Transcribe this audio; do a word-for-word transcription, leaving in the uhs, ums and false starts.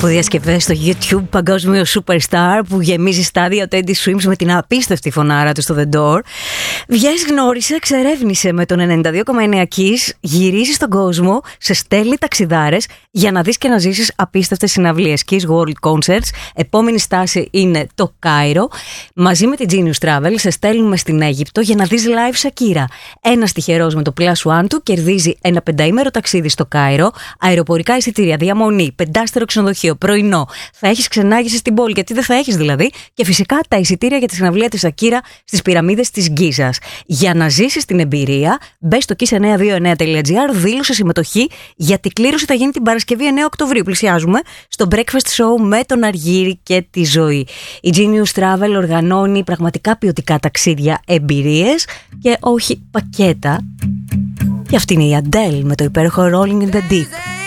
Από διασκευές στο YouTube, παγκόσμιο superstar που γεμίζει στάδια Teddy Swims με την απίστευτη φωνάρα του στο The Door. Βγες, γνώρισε, εξερεύνησε με τον ενενήντα δύο κόμμα εννέα Kiss, γυρίζει στον κόσμο, σε στέλνει ταξιδάρες για να δεις και να ζήσεις απίστευτες συναυλίες. Kiss World Concerts, επόμενη στάση είναι το Κάιρο. Μαζί με την Genius Travel σε στέλνουμε στην Αίγυπτο για να δεις live Shakira. Ένας τυχερός με το Plus One του κερδίζει ένα πενταήμερο ταξίδι στο Κάιρο, αεροπορικά εισιτήρια, διαμονή, πεντάστερο ξενοδοχείο, πρωινό. Θα έχεις ξενάγηση στην πόλη, γιατί δεν θα έχεις δηλαδή. Και φυσικά τα εισιτήρια για τη συναυλία της Shakira στις πυραμίδες της Γκίζας. Για να ζήσεις την εμπειρία, μπες στο kiss εννιακόσια είκοσι εννέα τελεία τζι άρ, δήλωσε συμμετοχή, γιατί η κλήρωση θα γίνει την Παρασκευή εννέα Οκτωβρίου. Πλησιάζουμε στο Breakfast Show με τον Αργύρη και τη Ζωή. Η Genius Travel οργανώνει πραγματικά ποιοτικά ταξίδια, εμπειρίες και όχι πακέτα. Και αυτή είναι η Adele με το υπέροχο Rolling in the Deep.